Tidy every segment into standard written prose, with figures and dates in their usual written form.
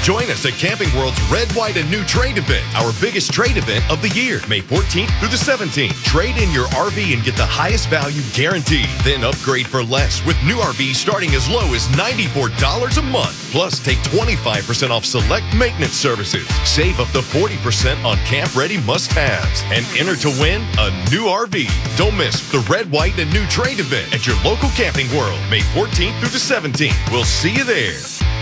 Join us at Camping World's Red, White, and New Trade event, our biggest trade event of the year, May 14th through the 17th. Trade in your RV and get the highest value guaranteed. Then upgrade for less with new RVs starting as low as $94 a month. Plus, take 25% off select maintenance services. Save up to 40% on camp-ready must-haves. And enter to win a new RV. Don't miss the Red, White, and New Trade event at your local Camping World, May 14th through the 17th. We'll see you there.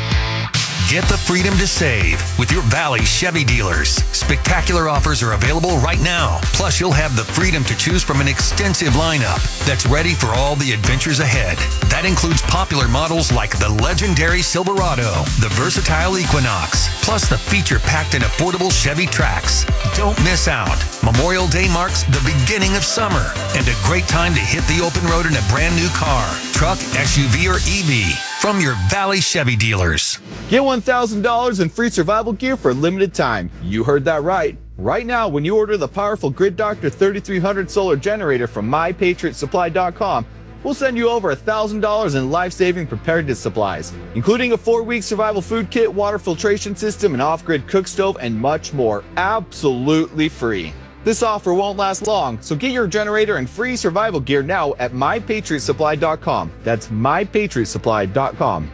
Get the freedom to save with your Valley Chevy dealers. Spectacular offers are available right now. Plus, you'll have the freedom to choose from an extensive lineup that's ready for all the adventures ahead. That includes popular models like the legendary Silverado, the versatile Equinox, plus the feature-packed and affordable Chevy Trax. Don't miss out. Memorial Day marks the beginning of summer and a great time to hit the open road in a brand new car, truck, SUV, or EV from your Valley Chevy dealers. Get $1,000 in free survival gear for a limited time. You heard that right. Right now, when you order the powerful Grid Doctor 3300 solar generator from MyPatriotSupply.com, we'll send you over $1,000 in life-saving preparedness supplies, including a 4-week survival food kit, water filtration system, an off-grid cook stove, and much more, absolutely free. This offer won't last long, so get your generator and free survival gear now at MyPatriotSupply.com. That's MyPatriotSupply.com.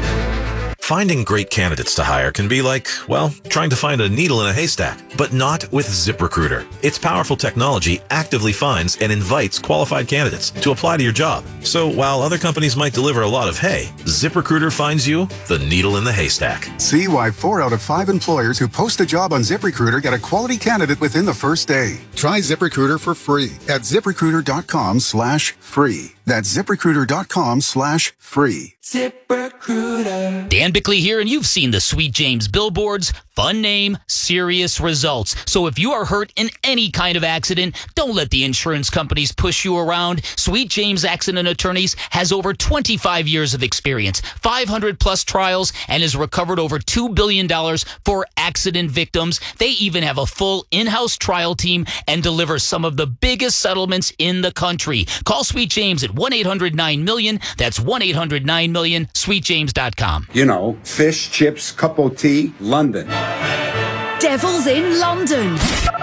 Finding great candidates to hire can be like, well, trying to find a needle in a haystack, but not with ZipRecruiter. Its powerful technology actively finds and invites qualified candidates to apply to your job. So while other companies might deliver a lot of hay, ZipRecruiter finds you the needle in the haystack. See why 4 out of 5 employers who post a job on ZipRecruiter get a quality candidate within the first day. Try ZipRecruiter for free at ZipRecruiter.com/free. That's ZipRecruiter.com/free. ZipRecruiter. Dan Bickley here, and you've seen the Sweet James billboards. Fun name, serious results. So if you are hurt in any kind of accident, don't let the insurance companies push you around. Sweet James Accident Attorneys has over 25 years of experience, 500 plus trials, and has recovered over $2 billion for accident victims. They even have a full in-house trial team and deliver some of the biggest settlements in the country. Call Sweet James at 1-800-9-MILLION. That's 1-800-9-MILLION, sweetjames.com. You know, fish, chips, cup of tea, London. Devils in London.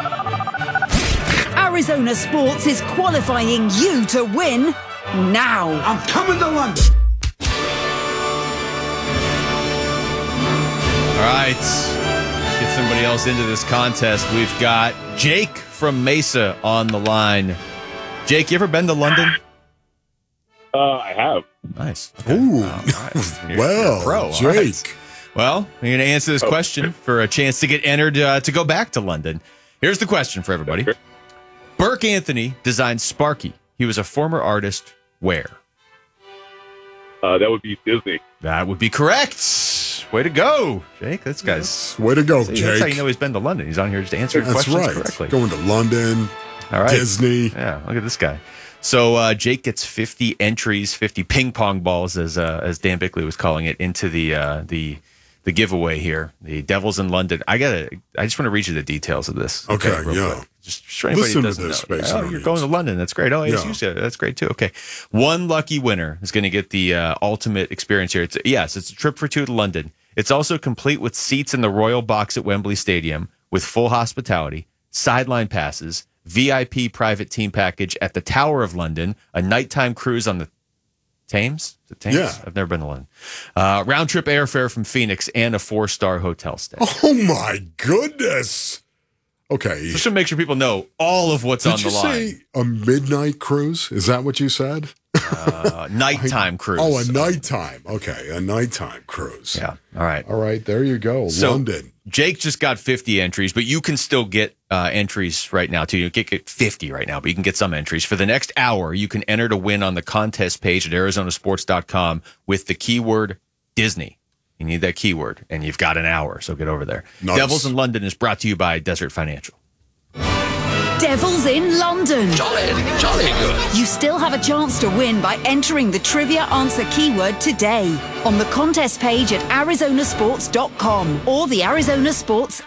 Arizona Sports is qualifying you to win now. I'm coming to London. All right, let's get somebody else into this contest. We've got Jake from Mesa on the line. Jake, you ever been to London? I have. Nice. Ooh. Right. Well, pro. Jake. Right. Well, we're going to answer this question for a chance to get entered to go back to London. Here's the question for everybody. Sure. Burke Anthony designed Sparky. He was a former artist where? That would be Disney. That would be correct. Way to go, Jake. This guy's... Way to go, See, Jake. That's how you know he's been to London. He's on here just to answer questions correctly. Going to London, all right. Disney. Yeah, look at this guy. So Jake gets 50 entries, 50 ping pong balls, as Dan Bickley was calling it, into the giveaway here. The Devils in London. I just want to read you the details of this. Okay, real yeah. quick. Just for anybody Listen who to doesn't this, know. Space Oh, Audience. you're going to London. That's great. Oh, yes, Yeah. that's great too. Okay, one lucky winner is going to get the ultimate experience here. It's a trip for two to London. It's also complete with seats in the Royal Box at Wembley Stadium with full hospitality, sideline passes, VIP private team package at the Tower of London, a nighttime cruise on the Thames? Is it Thames? Yeah. I've never been to London. Round trip airfare from Phoenix and a 4-star hotel stay. Oh, my goodness. Okay. Just to make sure people know all of what's on the line. Did you say a midnight cruise? Is that what you said? Nighttime cruise. Oh, a nighttime. Okay, a nighttime cruise. Yeah. All right. All right, there you go. So, London. Jake just got 50 entries, but you can still get entries right now, too. You can't get 50 right now, but you can get some entries. For the next hour, you can enter to win on the contest page at arizonasports.com with the keyword Disney. You need that keyword, and you've got an hour, so get over there. Nice. Devils in London is brought to you by Desert Financial. Devils in London. Jolly good. You still have a chance to win by entering the trivia answer keyword today on the contest page at arizonasports.com or the Arizona Sports